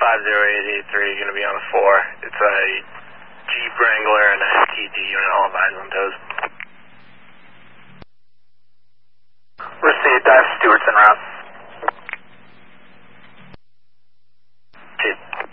50883, going to be on a 4. It's a Jeep Wrangler and a STD unit, all eyes on toes.